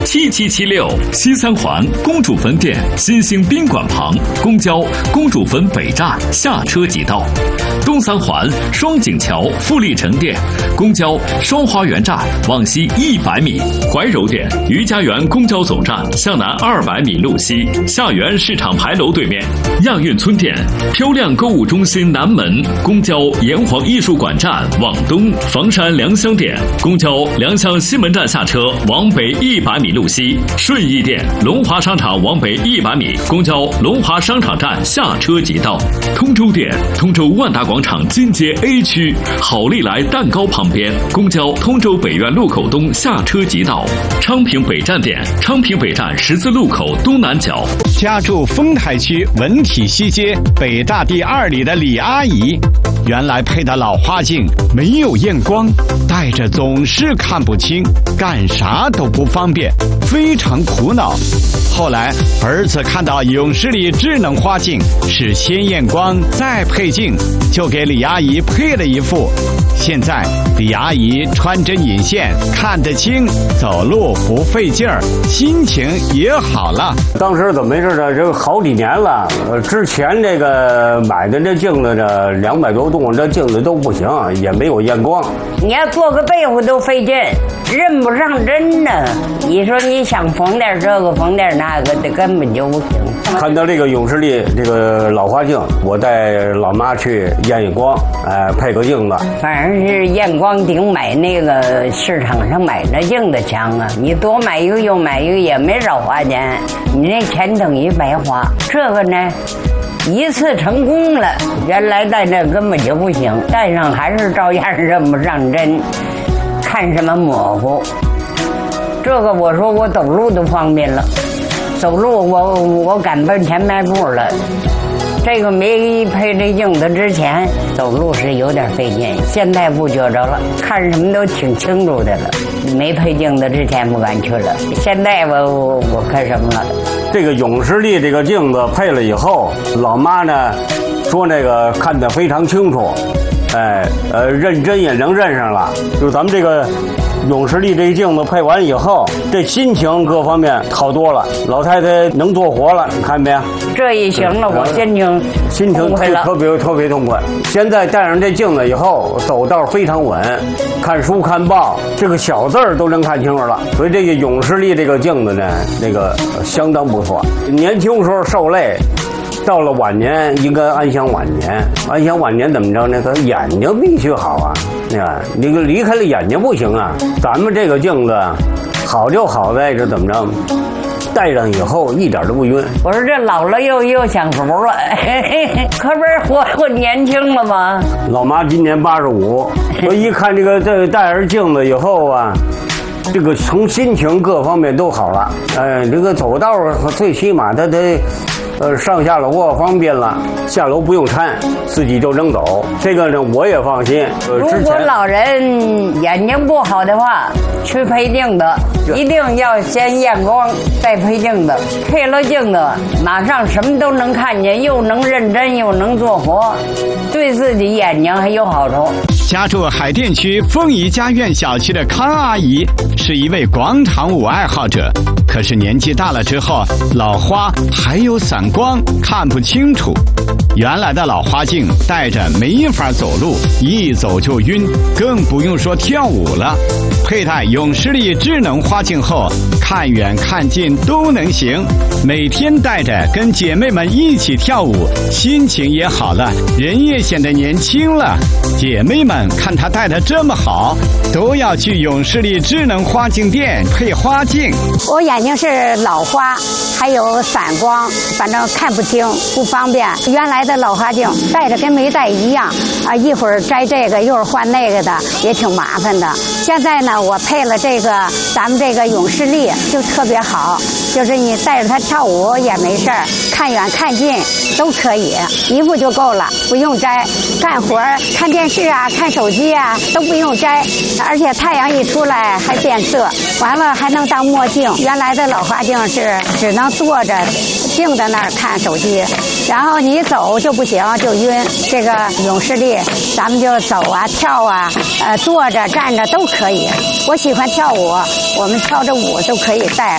7776西三环公主坟店新兴宾馆旁，公交公主坟北站下车即到；东三环双井桥富力城店，公交双花园站往西100米；怀柔店余家园公交总站向南200米路西，下园市场牌楼对面；亚运村店漂亮购物中心南门，公交炎黄艺术馆站往东；房山良乡店公交良乡西门站下车往北100米路西；顺义店龙华商场往北100米，公交龙华商场站下车即到；通州店通州万达广场金街 A 区好利来蛋糕旁边，公交通州北苑路口东下车即到；昌平北站店昌平北站十字路口东南角。 家住丰台区文体西街北大第2里的李阿姨，原来配的老花镜没有验光，戴着总是看不清，干啥都不方便，非常苦恼。后来儿子看到永视力智能花镜是先验光再配镜，就给李阿姨配了一副。现在李阿姨穿针引线看得清，走路不费劲儿，心情也好了。 当时怎么回事呢？这好几年了，之前这个买的这镜子这200多度，这镜子都不行，也没有验光。 你要做个被子都费劲，认不上针呢。你说你想缝点这个缝点那个，这根本就不行。 看到这个永视力这个老花镜，我带老妈去验验光，配个镜子。 反正是验光顶买那个市场上买那镜子强啊！你多买一个又买一个也没少花钱，你那钱等于白花。这个呢，一次成功了，原来戴这根本就不行，戴上还是照样认不上针，看什么模糊。这个我说我走路都方便了，走路我敢奔前迈步了。这个没配这镜子之前走路是有点费劲，现在不觉着了，看什么都挺清楚的了。没配镜子之前不敢去了，现在我看什么了。 这个永视力这个镜子配了以后，老妈呢说那个看得非常清楚，认真也能认上了。就是咱们这个永视力这个镜子配完以后，这心情各方面好多了，老太太能做活了，你看没有？ 这一行了，我心情特别痛快。现在戴上这镜子以后，走道非常稳，看书看报，这个小字儿都能看清楚了。所以这个永视力这个镜子呢，那个相当不错。年轻时候受累，到了晚年应该安享晚年。安享晚年怎么着呢？他眼睛必须好啊，你离开了眼睛不行啊。咱们这个镜子好就好在这怎么着？戴上以后一点都不晕。 我说这老了又享福了，可不是活年轻了吗？ 老妈今年85，我一看这个戴上镜子以后啊，这个从心情各方面都好了。这个走道最起码他得上下楼方便了，下楼不用搀，自己就能走。这个呢，我也放心。 如果老人眼睛不好的话，去配镜子，一定要先验光，再配镜子。配了镜子，马上什么都能看见，又能认真，又能做活，对自己眼睛还有好处。 家住海淀区凤仪家苑小区的康阿姨是一位广场舞爱好者，可是年纪大了之后，老花还有散光，看不清楚。原来的老花镜戴着没法走路，一走就晕，更不用说跳舞了。佩戴永视力智能花镜后，看远看近都能行。每天戴着跟姐妹们一起跳舞，心情也好了，人也显得年轻了。姐妹们看她戴得这么好，都要去永视力智能花镜店配花镜。 我眼睛是老花，还有散光，反正看不清，不方便。原来的老花镜戴着跟没戴一样啊，一会儿摘这个，一会儿换那个的，也挺麻烦的。现在呢，我配了这个咱们这个永视力，就特别好，就是你带着它跳舞也没事儿，看远看近都可以，一副就够了，不用摘。干活看电视啊，看手机啊都不用摘，而且太阳一出来还变色，完了还能当墨镜。原来的老花镜是只能坐着静在那儿看手机，然后你走就不行，就晕。这个永视力咱们就走啊跳啊，坐着站着都可以。我喜欢跳舞，我们跳着舞都可以戴。